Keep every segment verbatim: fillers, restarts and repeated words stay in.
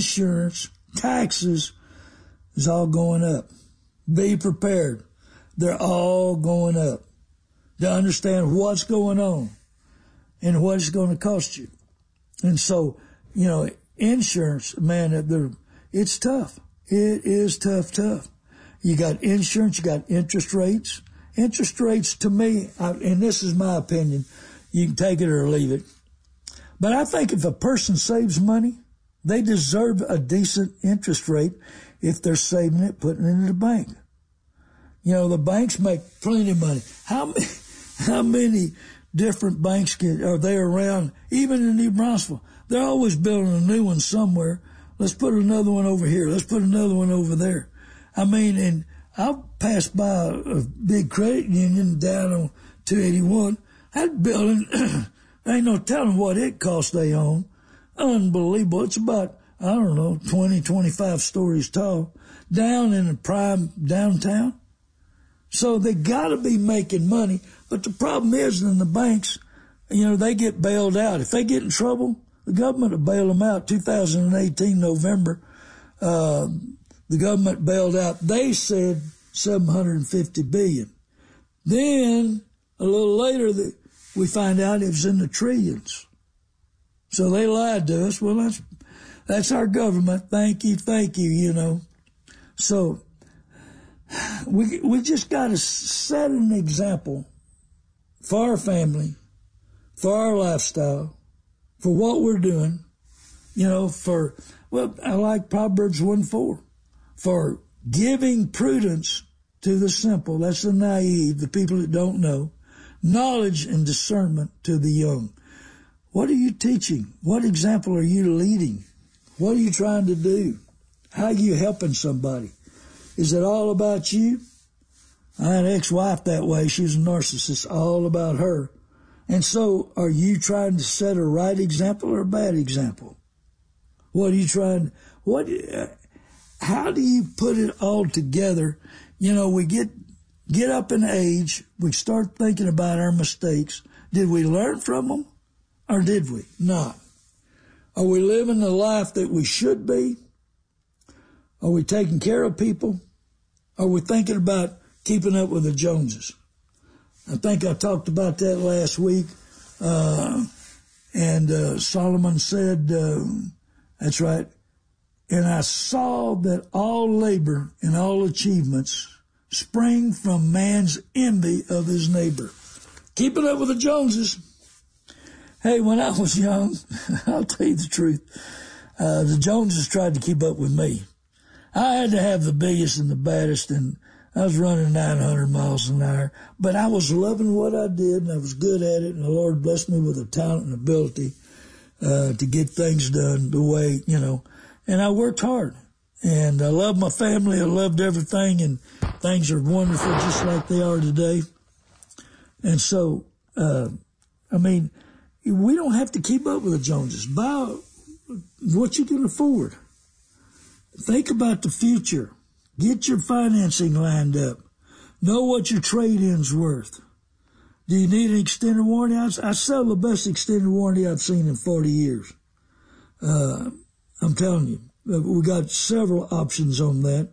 insurance, taxes is all going up. Be prepared. They're all going up. To understand what's going on and what it's going to cost you. And so, you know, insurance, man, they're, it's tough. It is tough, tough. You got insurance, you got interest rates. Interest rates, to me, I, and this is my opinion, you can take it or leave it. But I think if a person saves money, they deserve a decent interest rate if they're saving it, putting it in the bank. You know, the banks make plenty of money. How many, how many different banks get, are there around, even in New Braunfels? They're always building a new one somewhere. Let's put another one over here. Let's put another one over there. I mean, and I'll pass by a big credit union down on two eighty-one. That building, ain't no telling what it costs they own. Unbelievable. It's about, I don't know, twenty, twenty-five stories tall, down in the prime downtown. So they gotta be making money. But the problem is in the banks, you know, they get bailed out. If they get in trouble, the government will bail them out. two thousand eighteen, November, uh, the government bailed out, they said seven hundred fifty billion dollars. Then, a little later, the, we find out it was in the trillions. So they lied to us. Well, that's, that's our government. Thank you, thank you, you know. So, we, we just gotta set an example for our family, for our lifestyle, for what we're doing, you know, for, well, I like Proverbs one four, for giving prudence to the simple, that's the naive, the people that don't know, knowledge and discernment to the young. What are you teaching? What example are you leading? What are you trying to do? How are you helping somebody? Is it all about you? I had an ex-wife that way. She was a narcissist, all about her. And so, are you trying to set a right example or a bad example? What are you trying, what, uh, how do you put it all together? You know, we get, get up in age, we start thinking about our mistakes. Did we learn from them or did we not? Are we living the life that we should be? Are we taking care of people? Are we thinking about keeping up with the Joneses? I think I talked about that last week. Uh, and, uh, Solomon said, uh, that's right. And I saw that all labor and all achievements spring from man's envy of his neighbor. Keeping up with the Joneses. Hey, when I was young, I'll tell you the truth, uh, the Joneses tried to keep up with me. I had to have the biggest and the baddest, and I was running nine hundred miles an hour, but I was loving what I did, and I was good at it, and the Lord blessed me with a talent and ability uh, to get things done the way, you know, and I worked hard, and I loved my family, I loved everything, and things are wonderful just like they are today. And so, uh, I mean, we don't have to keep up with the Joneses. Buy what you can afford. Think about the future. Get your financing lined up. Know what your trade-in's worth. Do you need an extended warranty? I, I sell the best extended warranty I've seen in forty years. Uh, I'm telling you, we got several options on that.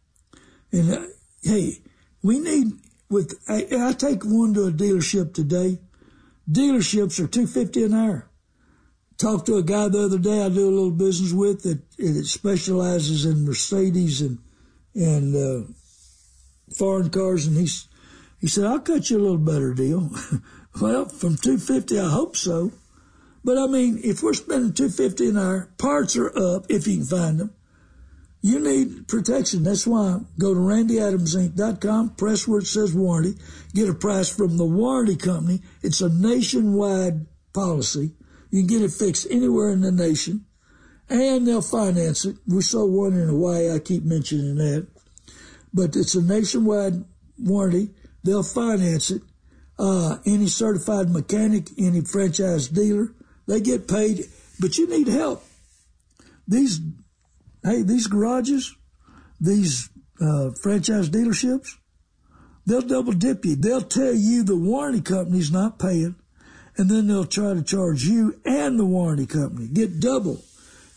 And uh, hey, we need, with, I, I take one to a dealership today. Dealerships are two fifty an hour. Talked to a guy the other day I do a little business with that, that specializes in Mercedes and and uh, foreign cars, and he's he said, I'll cut you a little better deal. Well, from two fifty, I hope so. But I mean, if we're spending two fifty an hour, parts are up if you can find them. You need protection. That's why go to randy adams inc dot com, press where it says warranty, get a price from the warranty company. It's a nationwide policy. You can get it fixed anywhere in the nation, and they'll finance it. We sold one in Hawaii. I keep mentioning that. But it's a nationwide warranty. They'll finance it. Uh, any certified mechanic, any franchise dealer, they get paid. But you need help. These, hey, these garages, these uh, franchise dealerships, they'll double dip you. They'll tell you the warranty company's not paying, and then they'll try to charge you and the warranty company. Get double.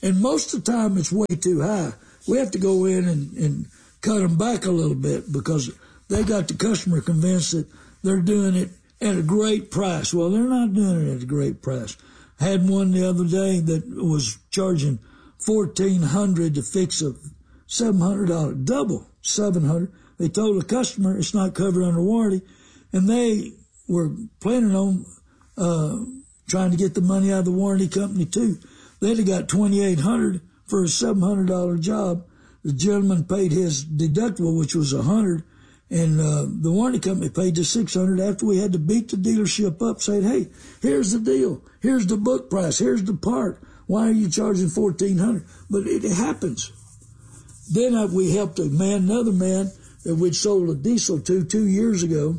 And most of the time it's way too high. We have to go in and, and cut them back a little bit because they got the customer convinced that they're doing it at a great price. Well, they're not doing it at a great price. I had one the other day that was charging fourteen hundred dollars to fix a seven hundred dollars, double seven hundred dollars. They told the customer it's not covered under warranty, and they were planning on uh trying to get the money out of the warranty company too. They'd have got twenty-eight hundred dollars for a seven hundred dollars job. The gentleman paid his deductible, which was one hundred dollars, and uh, the warranty company paid the six hundred dollars after we had to beat the dealership up, saying, hey, here's the deal. Here's the book price. Here's the part. Why are you charging fourteen hundred dollars? But it, it happens. Then uh, we helped a man, another man that we'd sold a diesel to two years ago,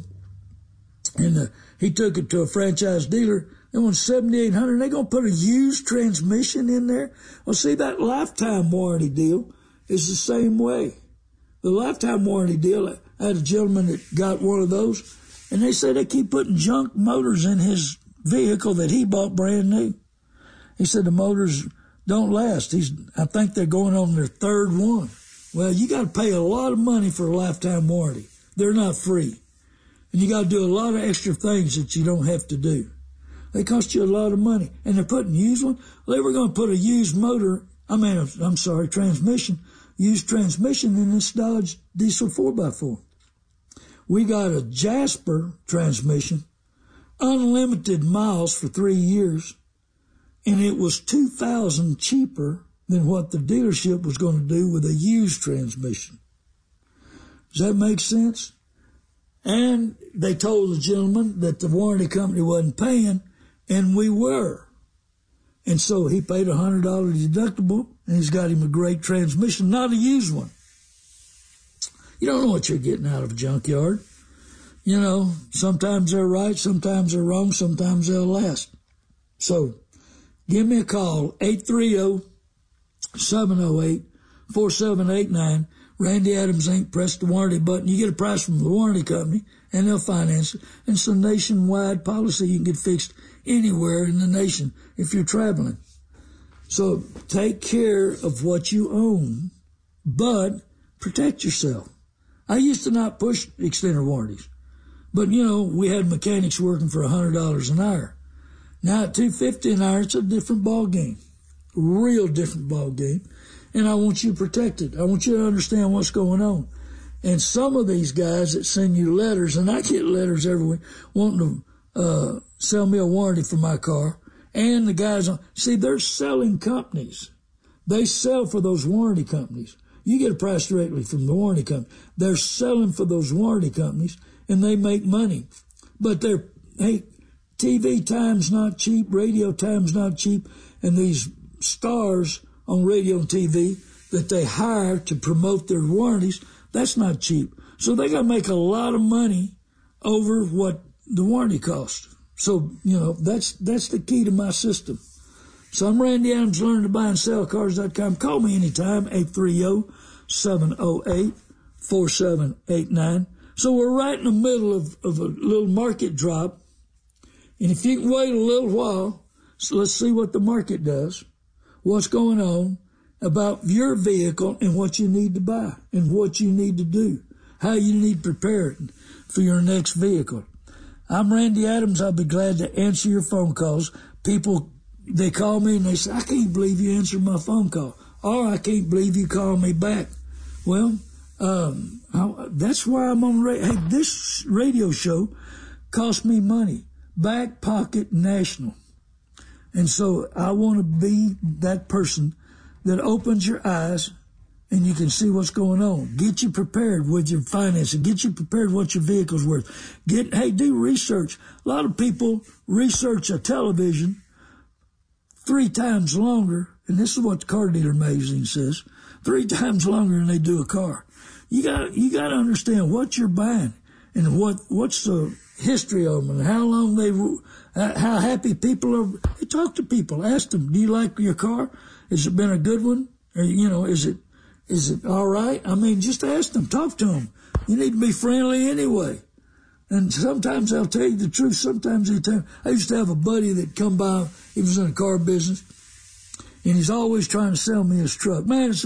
and uh, he took it to a franchise dealer. They want seventy-eight hundred dollars. They're going to put a used transmission in there. Well, see, that lifetime warranty deal is the same way. The lifetime warranty deal, I had a gentleman that got one of those, and they said they keep putting junk motors in his vehicle that he bought brand new. He said the motors don't last. He's, I think they're going on their third one. Well, you got to pay a lot of money for a lifetime warranty. They're not free. And you got to do a lot of extra things that you don't have to do. They cost you a lot of money. And they're putting used one. They were going to put a used motor, I mean, I'm sorry, transmission, used transmission in this Dodge diesel four by four. We got a Jasper transmission, unlimited miles for three years, and it was two thousand dollars cheaper than what the dealership was going to do with a used transmission. Does that make sense? And they told the gentleman that the warranty company wasn't paying, and we were. And so he paid a one hundred dollars deductible, and he's got him a great transmission, not a used one. You don't know what you're getting out of a junkyard. You know, sometimes they're right, sometimes they're wrong, sometimes they'll last. So give me a call, eight three zero, seven zero eight, four seven eight nine. Randy Adams Incorporated. Press the warranty button. You get a price from the warranty company, and they'll finance it. And it's a nationwide policy. You can get fixed anywhere in the nation if you're traveling. So take care of what you own, but protect yourself. I used to not push extended warranties, but, you know, we had mechanics working for one hundred dollars an hour. Now at two hundred fifty dollars an hour, it's a different ball game, real different ball game. And I want you protected. I want you to understand what's going on. And some of these guys that send you letters, and I get letters every week, wanting to uh, sell me a warranty for my car, and the guys on, see, they're selling companies. They sell for those warranty companies. You get a price directly from the warranty company. They're selling for those warranty companies, and they make money. But they're, hey, T V time's not cheap, radio time's not cheap, and these stars on radio and T V that they hire to promote their warranties, that's not cheap. So they got to make a lot of money over what the warranty costs. So, you know, that's that's the key to my system. So I'm Randy Adams, learn to buy and sell cars dot com. Call me anytime, eight three zero, seven zero eight, four seven eight nine. So we're right in the middle of, of a little market drop. And if you can wait a little while, so let's see what the market does. What's going on about your vehicle and what you need to buy and what you need to do, how you need to prepare it for your next vehicle. I'm Randy Adams. I'll be glad to answer your phone calls. People, they call me and they say, I can't believe you answered my phone call. Or I can't believe you called me back. Well, um, I, that's why I'm on radio. Hey, this radio show cost me money. Back Pocket National. And so I want to be that person that opens your eyes and you can see what's going on. Get you prepared with your financing. Get you prepared what your vehicle's worth. Get, hey, do research. A lot of people research a television three times longer, and this is what the Car Dealer magazine says, three times longer than they do a car. You got you got to understand what you're buying and what what's the history of them and how long they, how happy people are. Hey, talk to people. Ask them, do you like your car? Has it been a good one? Or, you know, is it, is it all right? I mean, just ask them. Talk to them. You need to be friendly anyway. And sometimes they'll tell you the truth. Sometimes they tell you. I used to have a buddy that come by. He was in the car business. and he's always trying to sell me his truck. Man, it's